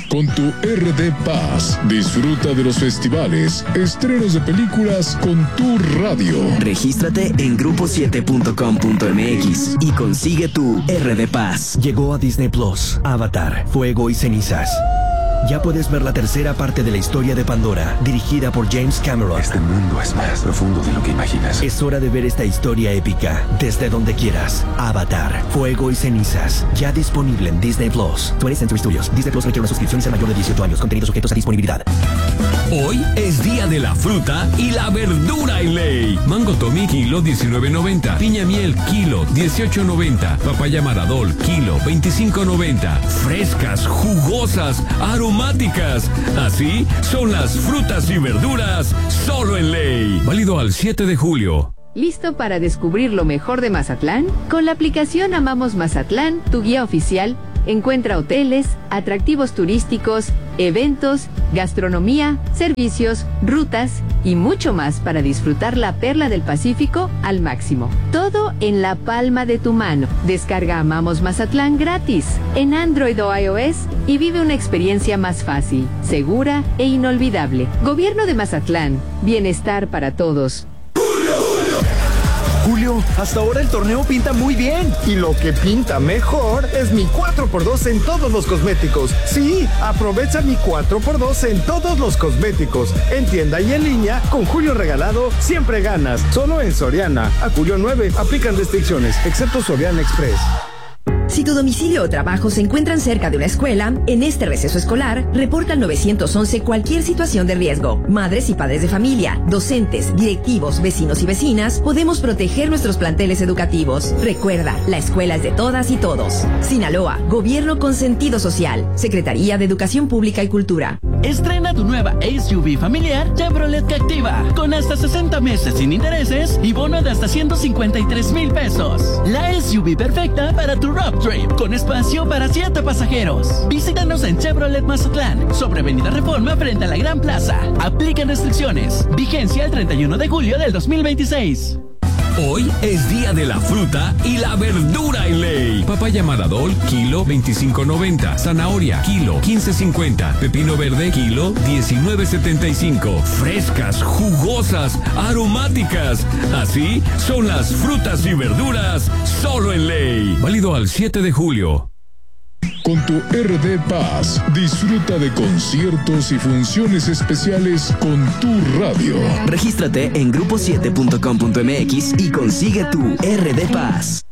Con tu RD Paz, disfruta de los festivales, estrenos de películas con tu radio. Regístrate en grupo7.com.mx y consigue tu RD Paz. Llegó a Disney Plus, Avatar, Fuego y Cenizas. Ya puedes ver la tercera parte de la historia de Pandora, dirigida por James Cameron. Este mundo es más profundo de lo que imaginas. Es hora de ver esta historia épica desde donde quieras. Avatar, Fuego y Cenizas. Ya disponible en Disney Plus. 20th Century Studios. Disney Plus requiere una suscripción y ser mayor de 18 años. Contenidos sujetos a disponibilidad. Hoy es día de la fruta y la verdura en Ley. Mango Tommy, kilo, $19.90. Piña miel, kilo, $18.90. Papaya Maradol, kilo, $25.90. Frescas, jugosas, aromáticas. Así son las frutas y verduras solo en Ley. Válido al 7 de julio. ¿Listo para descubrir lo mejor de Mazatlán? Con la aplicación Amamos Mazatlán, tu guía oficial, encuentra hoteles, atractivos turísticos, eventos, gastronomía, servicios, rutas y mucho más para disfrutar la perla del Pacífico al máximo. Todo en la palma de tu mano. Descarga Amamos Mazatlán gratis en Android o iOS y vive una experiencia más fácil, segura e inolvidable. Gobierno de Mazatlán. Bienestar para todos. Julio, hasta ahora el torneo pinta muy bien. Y lo que pinta mejor es mi 4x2 en todos los cosméticos. Sí, aprovecha mi 4x2 en todos los cosméticos. En tienda y en línea, con Julio regalado, siempre ganas. Solo en Soriana. A julio 9, aplican restricciones, excepto Soriana Express. Si tu domicilio o trabajo se encuentran cerca de una escuela, en este receso escolar, reporta al 911 cualquier situación de riesgo. Madres y padres de familia, docentes, directivos, vecinos y vecinas, podemos proteger nuestros planteles educativos. Recuerda, la escuela es de todas y todos. Sinaloa, Gobierno con sentido social. Secretaría de Educación Pública y Cultura. Estrena tu nueva SUV familiar Chevrolet Captiva, con hasta 60 meses sin intereses y bono de hasta $153,000 pesos. La SUV perfecta para tu road trip, con espacio para 7 pasajeros. Visítanos en Chevrolet Mazatlán, sobre Avenida Reforma frente a la Gran Plaza. Aplican restricciones. Vigencia el 31 de julio del 2026. Hoy es día de la fruta y la verdura en Ley. Papaya Maradol, kilo, $25.90. Zanahoria, kilo, $15.50. Pepino verde, kilo, $19.75. Frescas, jugosas, aromáticas. Así son las frutas y verduras solo en Ley. Válido al 7 de julio. Con tu RD Paz, disfruta de conciertos y funciones especiales con tu radio. Regístrate en grupo7.com.mx y consigue tu RD Paz.